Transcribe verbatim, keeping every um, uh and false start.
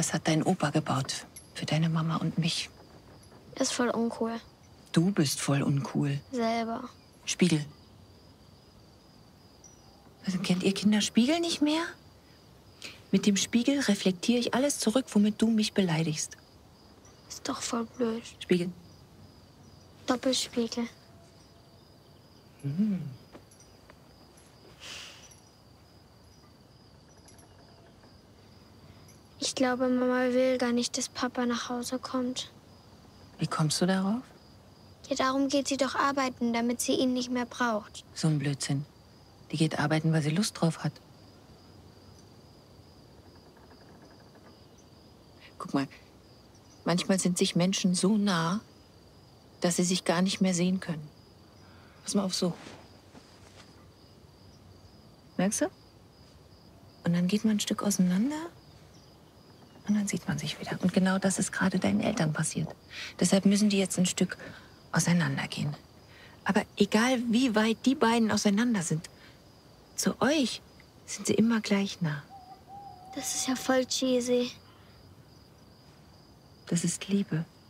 Das hat dein Opa gebaut. Für deine Mama und mich. Ist voll uncool. Du bist voll uncool. Selber. Spiegel. Also, kennt ihr Kinder Spiegel nicht mehr? Mit dem Spiegel reflektiere ich alles zurück, womit du mich beleidigst. Ist doch voll blöd. Spiegel. Doppelspiegel. Hm. Ich glaube, Mama will gar nicht, dass Papa nach Hause kommt. Wie kommst du darauf? Ja, darum geht sie doch arbeiten, damit sie ihn nicht mehr braucht. So ein Blödsinn. Die geht arbeiten, weil sie Lust drauf hat. Guck mal, manchmal sind sich Menschen so nah, dass sie sich gar nicht mehr sehen können. Pass mal auf, so. Merkst du? Und dann geht man ein Stück auseinander und dann sieht man sich wieder. Und genau das ist gerade deinen Eltern passiert. Deshalb müssen die jetzt ein Stück auseinandergehen. Aber egal, wie weit die beiden auseinander sind, zu euch sind sie immer gleich nah. Das ist ja voll cheesy. Das ist Liebe.